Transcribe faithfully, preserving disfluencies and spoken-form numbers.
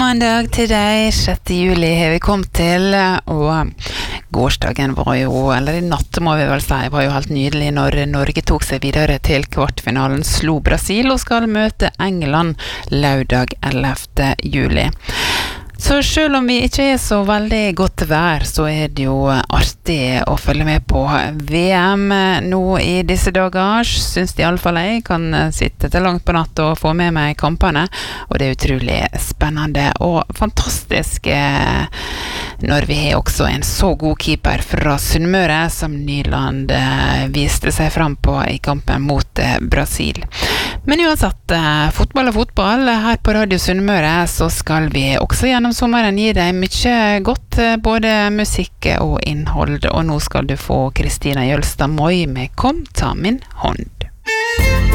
mandag til deg, sjette juli har vi kommet til, og gårsdagen var jo, eller i natt må vi vel si, var jo helt nydelig når Norge tok seg videre til kvartfinalen, slo Brasil og skal møte England lørdag ellevte juli. Så selv om vi ikke er så veldig godt vær, så er det jo artig å følge med på V M nå i disse dager. Synes i alle fall jeg kan sitte til langt på natt og få med meg kampene, og det er utrolig spennende og fantastisk når vi har også en så god keeper fra Sunnmøre som Nyland viste seg frem på i kampen mot Brasil. Men uansett, fotball og fotball, her på Radio Sunnmøre så skal vi også gjennom sommeren gi deg mye godt, både musikk og innhold, og nå skal du få Kristina Jølstad Moi med Kom, ta min hånd.